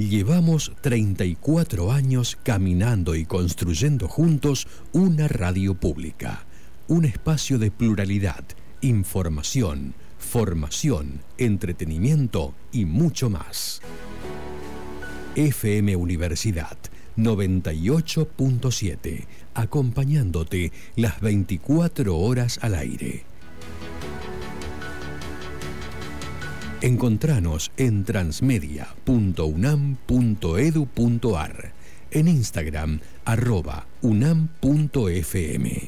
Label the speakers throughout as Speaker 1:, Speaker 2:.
Speaker 1: Llevamos 34 años caminando y construyendo juntos una radio pública, un espacio de pluralidad, información, formación, entretenimiento y mucho más. FM Universidad 98.7, acompañándote las 24 horas al aire. Encontranos en transmedia.unam.edu.ar, en Instagram @unam.fm.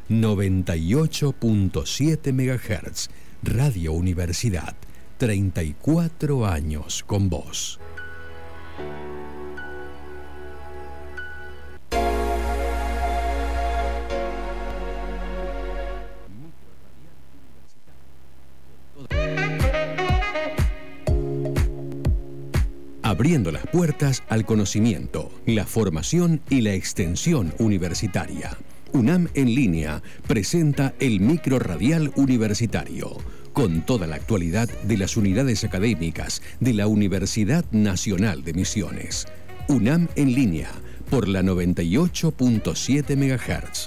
Speaker 1: 98.7 MHz, Radio Universidad, 34 años con vos. Abriendo las puertas al conocimiento, la formación y la extensión universitaria. UNAM en línea presenta el micro radial universitario, con toda la actualidad de las unidades académicas de la Universidad Nacional de Misiones. UNAM en línea, por la 98.7 MHz.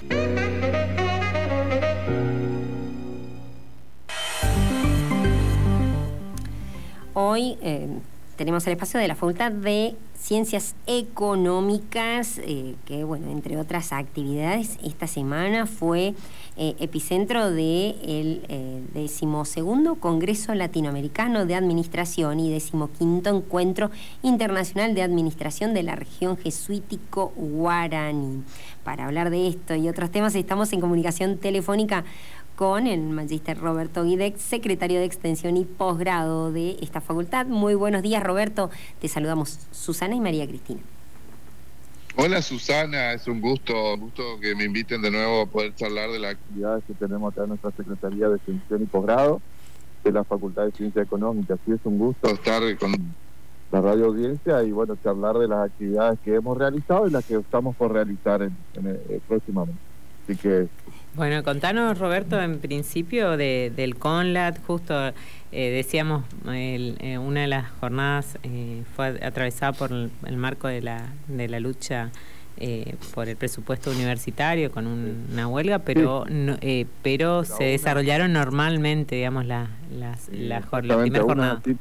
Speaker 2: Hoy tenemos el espacio de la Facultad de Ciencias Económicas, que, bueno, entre otras actividades, esta semana fue epicentro del 12º Congreso Latinoamericano de Administración y 15º Encuentro Internacional de Administración de la Región Jesuítico Guaraní. Para hablar de esto y otros temas estamos en comunicación telefónica con el magíster Roberto Guidec, secretario de Extensión y Posgrado de esta facultad. Muy buenos días, Roberto. Te saludamos Susana y María Cristina.
Speaker 3: Hola, Susana. Es un gusto que me inviten de nuevo a poder charlar de las actividades que tenemos acá en nuestra Secretaría de Extensión y Posgrado de la Facultad de Ciencias Económicas. Sí, es un gusto estar con la radio audiencia y, bueno, charlar de las actividades que hemos realizado y las que estamos por realizar próximamente. Así que...
Speaker 4: Bueno, contanos, Roberto, en principio del CONLAT. Justo decíamos, una de las jornadas fue atravesada por el marco de la lucha por el presupuesto universitario con una huelga, pero sí. pero se desarrollaron normalmente, digamos, la primera jornada.
Speaker 3: Sí,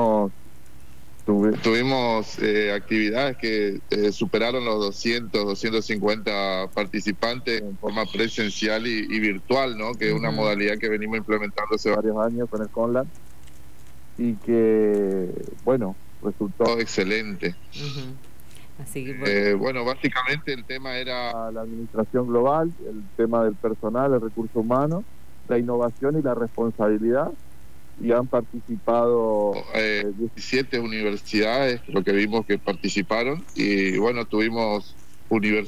Speaker 3: tuvimos actividades que superaron los 250 participantes en forma presencial y virtual, ¿no? Que es una modalidad que venimos implementando hace varios años con el CONLAT y que, bueno, resultó excelente.
Speaker 4: Así que,
Speaker 3: bueno, básicamente el tema era la administración global, el tema del personal, el recurso humano, la innovación y la responsabilidad. Y han participado 17 universidades, lo que vimos que participaron, y bueno, tuvimos universidades